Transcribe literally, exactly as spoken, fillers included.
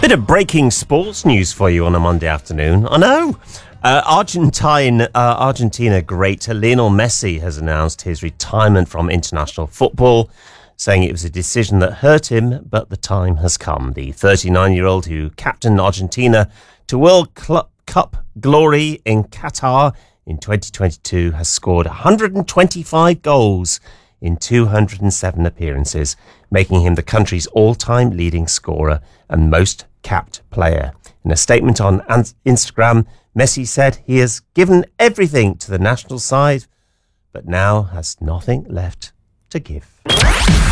Bit of breaking sports news for you on a Monday afternoon. I know. Uh, Argentine, uh, Argentina great Lionel Messi has announced his retirement from international football, saying it was a decision that hurt him, but the time has come. The thirty-nine-year-old who captained Argentina to World Cl- Cup glory in Qatar in twenty twenty-two has scored one hundred twenty-five goals in two hundred seven appearances, making him the country's all-time leading scorer and most capped player. In a statement on Instagram, Messi said he has given everything to the national side, but now has nothing left to give.